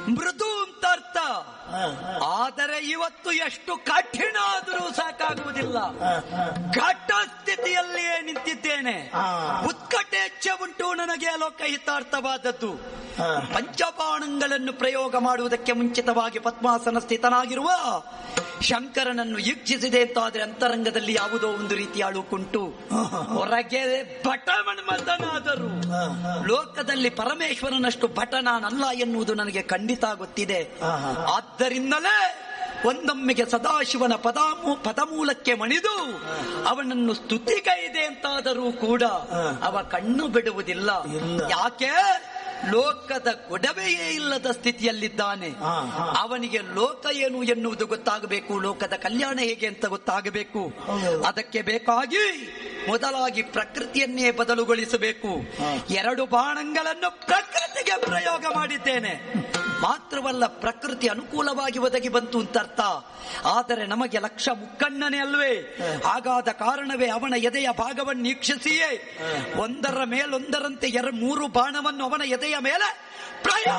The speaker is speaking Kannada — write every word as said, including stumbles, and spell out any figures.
ಮೃದು ಅಂತ ಅರ್ಥ. ಆದರೆ ಇವತ್ತು ಎಷ್ಟು ಕಠಿಣ ಆದರೂ ಸಾಕಾಗುವುದಿಲ್ಲ. ಘಟ ಸ್ಥಿತಿಯಲ್ಲಿಯೇ ನಿಂತಿದ್ದೇನೆ. ಉತ್ಕಟೇಚ್ಛ ಉಂಟು ನನಗೆ ಅಲೋಕ ಹಿತಾರ್ಥವಾದದ್ದು. ಪಂಚಬಾಣಗಳನ್ನು ಪ್ರಯೋಗ ಮಾಡುವುದಕ್ಕೆ ಮುಂಚಿತವಾಗಿ ಪದ್ಮಾಸನ ಸ್ಥಿತನಾಗಿರುವ ಶಂಕರನನ್ನು ಈಕ್ಷಿಸಿದೆ ಅಂತಾದ್ರೆ ಅಂತರಂಗದಲ್ಲಿ ಯಾವುದೋ ಒಂದು ರೀತಿಯ ಅಳುಕುಂಟು. ಹೊರಗೆ ಭಟಮನ್ಮಥನಾದರೂ ಲೋಕದಲ್ಲಿ ಪರಮೇಶ್ವರನಷ್ಟು ಭಟ ನಾನಲ್ಲ ಎನ್ನುವುದು ನನಗೆ ಖಂಡಿತ ಗೊತ್ತಿದೆ. ಆದ್ದರಿಂದಲೇ ಒಂದೊಮ್ಮೆಗೆ ಸದಾಶಿವನ ಪದಾಮೂ ಪದಮೂಲಕ್ಕೆ ಮಣಿದು ಅವನನ್ನು ಸ್ತುತಿಗೈದೆ ಅಂತಾದರೂ ಕೂಡ ಅವ ಕಣ್ಣು ಬಿಡುವುದಿಲ್ಲ. ಯಾಕೆ? ಲೋಕದ ಗೊಡವೆಯೇ ಇಲ್ಲದ ಸ್ಥಿತಿಯಲ್ಲಿದ್ದಾನೆ. ಅವನಿಗೆ ಲೋಕ ಏನು ಎನ್ನುವುದು ಗೊತ್ತಾಗಬೇಕು, ಲೋಕದ ಕಲ್ಯಾಣ ಹೇಗೆ ಅಂತ ಗೊತ್ತಾಗಬೇಕು. ಅದಕ್ಕೆ ಬೇಕಾಗಿ ಮೊದಲಾಗಿ ಪ್ರಕೃತಿಯನ್ನೇ ಬದಲುಗೊಳಿಸಬೇಕು. ಎರಡು ಬಾಣಗಳನ್ನು ಪ್ರಕೃತಿಗೆ ಪ್ರಯೋಗ ಮಾಡಿದ್ದೇನೆ. ಮಾತ್ರವಲ್ಲ, ಪ್ರಕೃತಿ ಅನುಕೂಲವಾಗಿ ಒದಗಿ ಬಂತು ಅಂತ ಅರ್ಥ. ಆದರೆ ನಮಗೆ ಲಕ್ಷ ಮುಕ್ಕಣ್ಣನೇ ಅಲ್ವೇ? ಹಾಗಾದ ಕಾರಣವೇ ಅವನ ಎದೆಯ ಭಾಗವನ್ನು ವೀಕ್ಷಿಸಿಯೇ ಒಂದರ ಮೇಲೊಂದರಂತೆ ಎರ ಮೂರು ಬಾಣವನ್ನು ಅವನ ಎದೆಯ ಮೇಲೆ ಪ್ರಯೋಗ